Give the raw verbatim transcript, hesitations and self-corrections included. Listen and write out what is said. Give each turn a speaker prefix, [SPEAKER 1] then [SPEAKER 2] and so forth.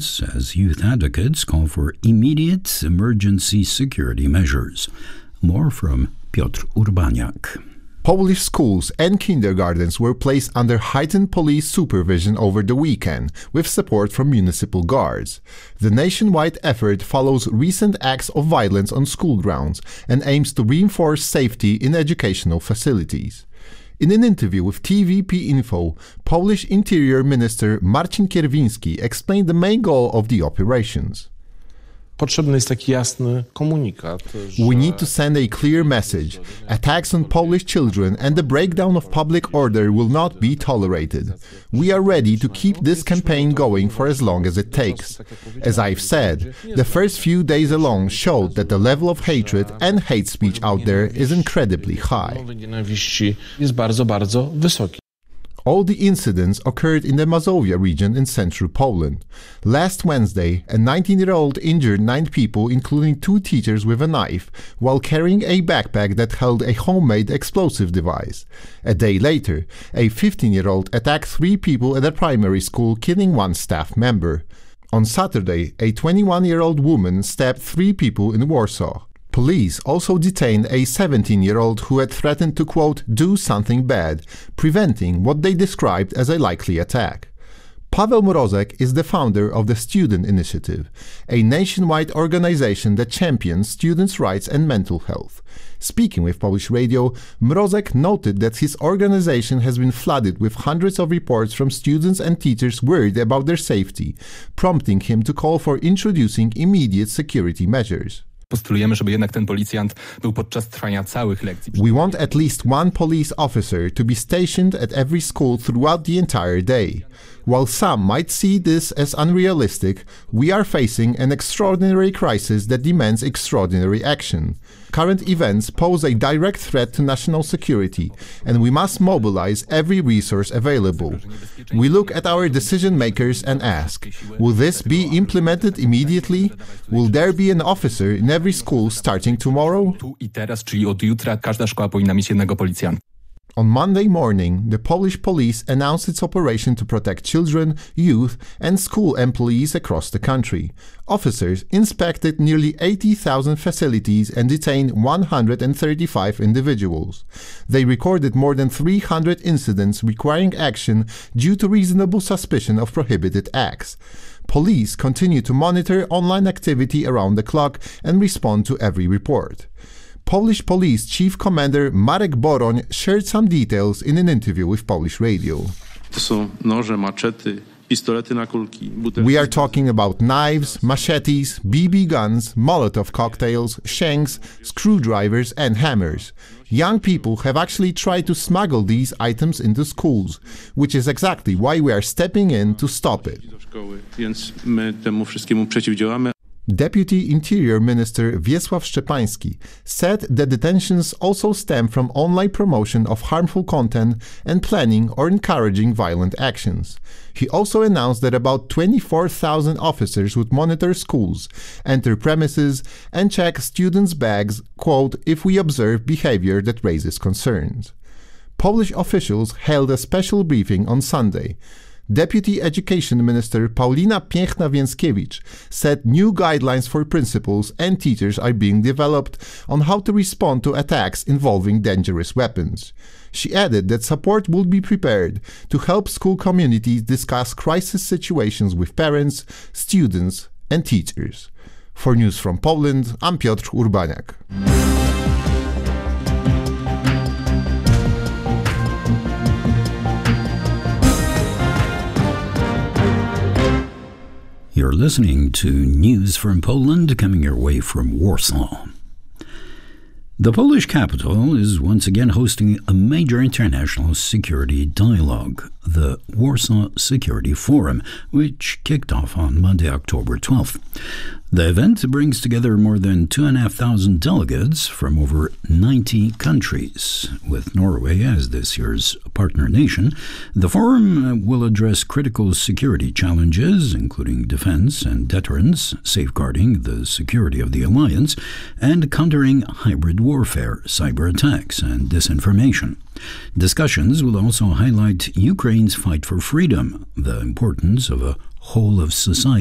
[SPEAKER 1] violence as youth advocates call for immediate emergency security measures. More from Piotr Urbaniak.
[SPEAKER 2] Polish schools and kindergartens were placed under heightened police supervision over the weekend, with support from municipal guards. The nationwide effort follows recent acts of violence on school grounds and aims to reinforce safety in educational facilities. In an interview with T V P Info, Polish Interior Minister Marcin Kierwiński explained the main goal of the operations.
[SPEAKER 3] Potrzebny jest taki jasny komunikat.
[SPEAKER 2] We need to send a clear message. Attacks on Polish children and the breakdown of public order will not be tolerated. We are ready to keep this campaign going for as long as it takes. As I've said, the first few days alone showed that the level of hatred and hate speech out there is incredibly high.
[SPEAKER 3] Jest bardzo, bardzo wysoki.
[SPEAKER 2] All the incidents occurred in the Mazovia region in central Poland. Last Wednesday, a nineteen-year-old injured nine people, including two teachers, with a knife, while carrying a backpack that held a homemade explosive device. A day later, a fifteen-year-old attacked three people at a primary school, killing one staff member. On Saturday, a twenty-one-year-old woman stabbed three people in Warsaw. Police also detained a seventeen-year-old who had threatened to, quote, do something bad, preventing what they described as a likely attack. Paweł Mrozek is the founder of the Student Initiative, a nationwide organization that champions students' rights and mental health. Speaking with Polish Radio, Mrozek noted that his organization has been flooded with hundreds of reports from students and teachers worried about their safety, prompting him to call for introducing immediate security measures.
[SPEAKER 4] Postulujemy, żeby jednak ten policjant był podczas trwania całych lekcji.
[SPEAKER 2] We want at least one police officer to be stationed at every school throughout the entire day. While some might see this as unrealistic, we are facing an extraordinary crisis that demands extraordinary action. Current events pose a direct threat to national security, and we must mobilize every resource available. We look at our decision makers and ask, will this be implemented immediately? Will there be an officer in every school starting tomorrow?
[SPEAKER 4] Tu i teraz, czyli od jutra, każda szkoła powinna mieć jednego policjanta.
[SPEAKER 2] On Monday morning, the Polish police announced its operation to protect children, youth, and school employees across the country. Officers inspected nearly eighty thousand facilities and detained one hundred thirty-five individuals. They recorded more than three hundred incidents requiring action due to reasonable suspicion of prohibited acts. Police continue to monitor online activity around the clock and respond to every report. Polish Police Chief Commander Marek Boroń shared some details in an interview with Polish Radio.
[SPEAKER 5] To są noże, maczety, pistolety na kulki, butelki.
[SPEAKER 2] We are talking about knives, machetes, B B guns, Molotov cocktails, shanks, screwdrivers and hammers. Young people have actually tried to smuggle these items into schools, which is exactly why we are stepping in to stop it.
[SPEAKER 5] Więc my temu wszystkiemu przeciwdziałamy.
[SPEAKER 2] Deputy Interior Minister Wiesław Szczepański said that detentions also stem from online promotion of harmful content and planning or encouraging violent actions. He also announced that about twenty-four thousand officers would monitor schools, enter premises, and check students' bags, quote, if we observe behavior that raises concerns. Polish officials held a special briefing on Sunday. Deputy Education Minister Paulina Piechna-Więckiewicz said new guidelines for principals and teachers are being developed on how to respond to attacks involving dangerous weapons. She added that support will be prepared to help school communities discuss crisis situations with parents, students, and teachers. For News from Poland, I'm Piotr Urbaniak.
[SPEAKER 1] You're listening to News from Poland, coming your way from Warsaw. The Polish capital is once again hosting a major international security dialogue, the Warsaw Security Forum, which kicked off on Monday, October twelfth. The event brings together more than two thousand five hundred delegates from over ninety countries. With Norway as this year's partner nation, the forum will address critical security challenges, including defense and deterrence, safeguarding the security of the alliance, and countering hybrid warfare, cyber attacks, and disinformation. Discussions will also highlight Ukraine's fight for freedom, the importance of a whole of society